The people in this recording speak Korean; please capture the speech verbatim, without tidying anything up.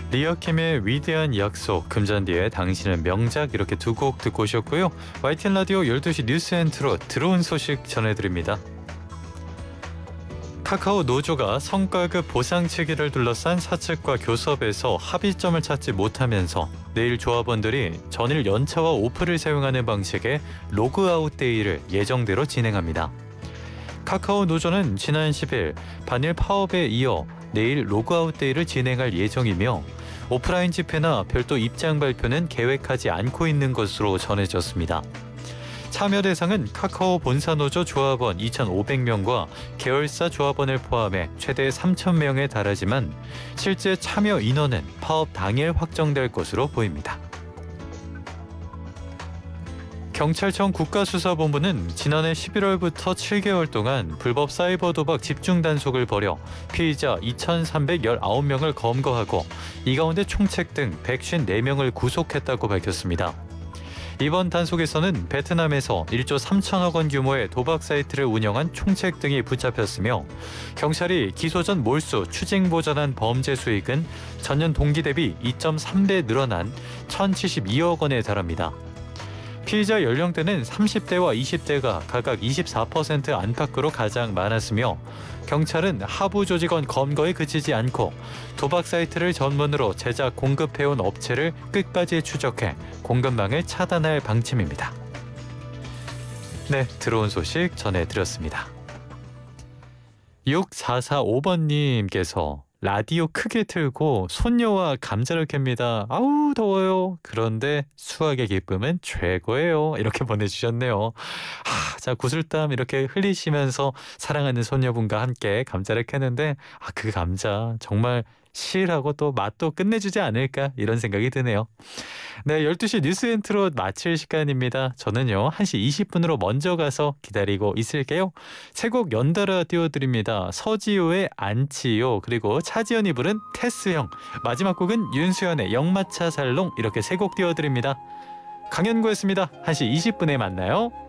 리어킴의 위대한 약속, 금잔디의 당신은 명작 이렇게 두 곡 듣고 오셨고요. 와이티엔 라디오 열두 시 뉴스 앤 트롯 들어온 소식 전해드립니다. 카카오 노조가 성과급 보상 체계를 둘러싼 사측과 교섭에서 합의점을 찾지 못하면서 내일 조합원들이 전일 연차와 오프를 사용하는 방식의 로그아웃 데이를 예정대로 진행합니다. 카카오 노조는 지난 십 일 반일 파업에 이어 내일 로그아웃 데이를 진행할 예정이며 오프라인 집회나 별도 입장 발표는 계획하지 않고 있는 것으로 전해졌습니다. 참여 대상은 카카오 본사노조 조합원 이천오백 명과 계열사 조합원을 포함해 최대 삼천 명에 달하지만 실제 참여 인원은 파업 당일 확정될 것으로 보입니다. 경찰청 국가수사본부는 지난해 십일월부터 칠 개월 동안 불법 사이버 도박 집중 단속을 벌여 피의자 이천삼백십구 명을 검거하고 이 가운데 총책 등 백오십사 명을 구속했다고 밝혔습니다. 이번 단속에서는 베트남에서 일조 삼천억 원 규모의 도박 사이트를 운영한 총책 등이 붙잡혔으며 경찰이 기소 전 몰수, 추징보전한 범죄 수익은 전년 동기 대비 이 점 삼 배 늘어난 천칠십이억 원에 달합니다. 피의자 연령대는 삼십 대와 이십 대가 각각 이십사 퍼센트 안팎으로 가장 많았으며 경찰은 하부 조직원 검거에 그치지 않고 도박 사이트를 전문으로 제작, 공급해온 업체를 끝까지 추적해 공급망을 차단할 방침입니다. 네, 들어온 소식 전해드렸습니다. 육사사오 번님께서 라디오 크게 틀고 손녀와 감자를 캡니다. 아우 더워요. 그런데 수학의 기쁨은 최고예요. 이렇게 보내주셨네요. 아, 자 구슬땀 이렇게 흘리시면서 사랑하는 손녀분과 함께 감자를 캐는데 아, 그 감자 정말 실하고 또 맛도 끝내주지 않을까 이런 생각이 드네요. 네, 열두 시 뉴스 앤 트롯 마칠 시간입니다. 저는요 한 시 이십 분으로 먼저 가서 기다리고 있을게요. 세 곡 연달아 띄워드립니다. 서지효의 안치요, 그리고 차지연이 부른 테스형, 마지막 곡은 윤수연의 영마차 살롱, 이렇게 세 곡 띄워드립니다. 강현구였습니다. 한 시 이십 분에 만나요.